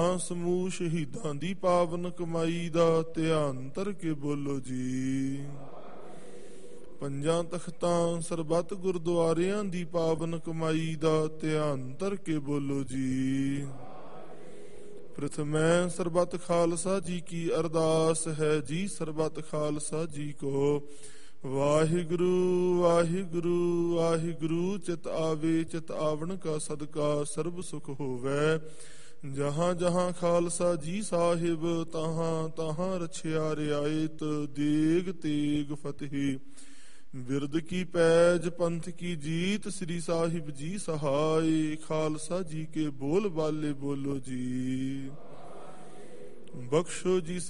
ਸਮੂਹ ਸ਼ਹੀਦਾਂ ਦੀ ਪਾਵਨ ਕਮਾਈ ਦਾ ਧਿਆਨ ਧਰ ਕੇ ਬੋਲੋ ਜੀ। ਪੰਜਾਂ ਤਖਤਾਂ ਸਰਬੱਤ ਗੁਰਦੁਆਰਿਆਂ ਦੀ ਪਾਵਨ ਕਮਾਈ ਦਾ ਧਿਆਨ ਧਰ ਕੇ ਬੋਲੋ ਜੀ। ਪ੍ਰਥਮੈ ਸਰਬੱਤ ਖਾਲਸਾ ਜੀ ਕੀ ਅਰਦਾਸ ਹੈ ਜੀ। ਸਰਬੱਤ ਖਾਲਸਾ ਜੀ ਕੋ ਵਾਹਿਗੁਰੂ ਵਾਹਿਗੁਰੂ ਵਾਹਿਗੁਰੂ। ਚਿਤ ਆਵੇ ਚਿਤ ਆਵਣ ਕਾ ਸਦਕਾ ਸਰਬ ਸੁਖ ਹੋਵੇ। ਜਹਾਂ ਜਹਾਂ ਖਾਲਸਾ ਜੀ ਸਾਹਿਬ ਤਹਾਂ ਤਹਾਂ ਰਛਿਆ ਰਿਆਇਤ। ਦੇਗ ਤੇਗ ਫਤਿਹ ਬਿਰਦ ਕੀ ਪੈਜ ਪੰਥ ਕੀ ਜੀਤ। ਸ੍ਰੀ ਸਾਹਿਬ ਜੀ ਸਹਾਇ ਖਾਲਸਾ ਜੀ ਕੇ ਬੋਲ ਬਾਲੇ ਬੋਲੋ ਜੀ। ਬਖਸ਼ੋ ਜੀ